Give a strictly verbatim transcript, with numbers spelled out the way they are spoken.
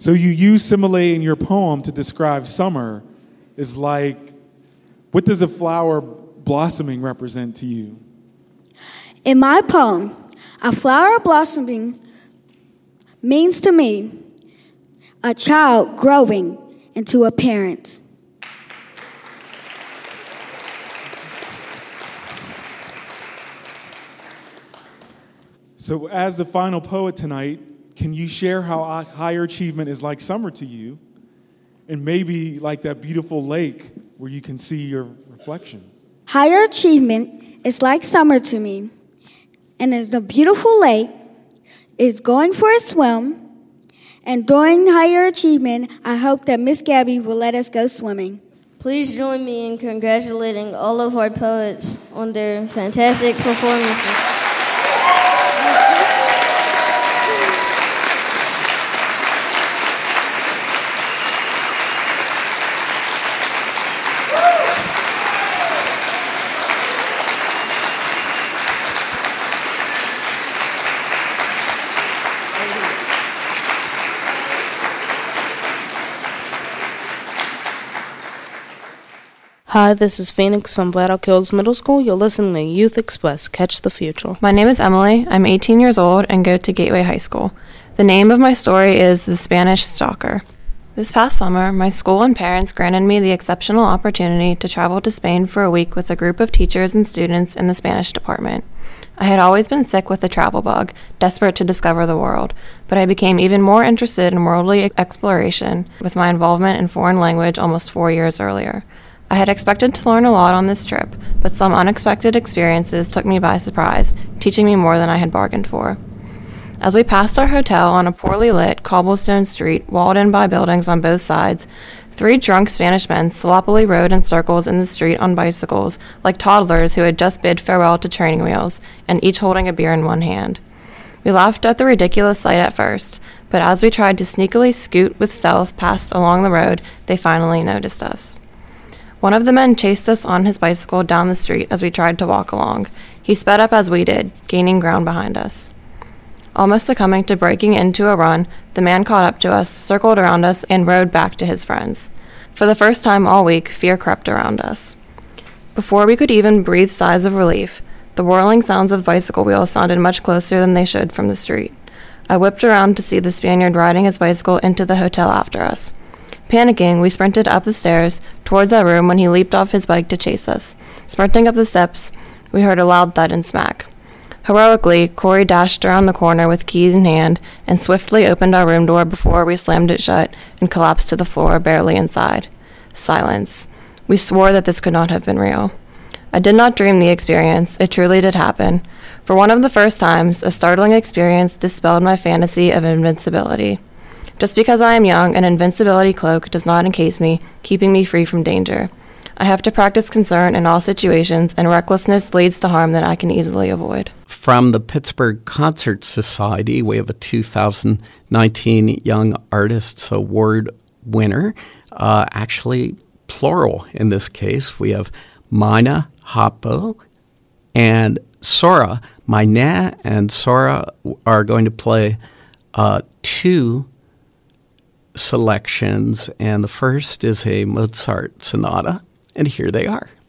So you use simile in your poem to describe summer. Is like, what does a flower blossoming represent to you? In my poem, a flower blossoming means to me a child growing into a parent. So as the final poet tonight, can you share how higher achievement is like summer to you? And maybe like that beautiful lake where you can see your reflection. Higher achievement is like summer to me. And as the beautiful lake is going for a swim. And during higher achievement, I hope that Miss Gabby will let us go swimming. Please join me in congratulating all of our poets on their fantastic performances. Hi, this is Phoenix from Black Oak Hills Middle School. You're listening to Youth Express. Catch the future. My name is Emily. I'm eighteen years old and go to Gateway High School. The name of my story is The Spanish Stalker. This past summer, my school and parents granted me the exceptional opportunity to travel to Spain for a week with a group of teachers and students in the Spanish department. I had always been sick with the travel bug, desperate to discover the world, but I became even more interested in worldly exploration with my involvement in foreign language almost four years earlier. I had expected to learn a lot on this trip, but some unexpected experiences took me by surprise, teaching me more than I had bargained for. As we passed our hotel on a poorly lit cobblestone street walled in by buildings on both sides, three drunk Spanish men sloppily rode in circles in the street on bicycles like toddlers who had just bid farewell to training wheels, and each holding a beer in one hand. We laughed at the ridiculous sight at first, but as we tried to sneakily scoot with stealth past along the road, they finally noticed us. One of the men chased us on his bicycle down the street as we tried to walk along. He sped up as we did, gaining ground behind us. Almost succumbing to breaking into a run, the man caught up to us, circled around us, and rode back to his friends. For the first time all week, fear crept around us. Before we could even breathe sighs of relief, the whirling sounds of bicycle wheels sounded much closer than they should from the street. I whipped around to see the Spaniard riding his bicycle into the hotel after us. Panicking, we sprinted up the stairs towards our room when he leaped off his bike to chase us. Sprinting up the steps, we heard a loud thud and smack. Heroically, Corey dashed around the corner with keys in hand and swiftly opened our room door before we slammed it shut and collapsed to the floor, barely inside. Silence. We swore that this could not have been real. I did not dream the experience. It truly did happen. For one of the first times, a startling experience dispelled my fantasy of invincibility. Just because I am young, an invincibility cloak does not encase me, keeping me free from danger. I have to practice concern in all situations, and recklessness leads to harm that I can easily avoid. From the Pittsburgh Concert Society, we have a two thousand nineteen Young Artists Award winner, uh, actually plural in this case. We have Mina Hoppo and Sora. Mina and Sora are going to play uh, two selections, and the first is a Mozart sonata, and here they are.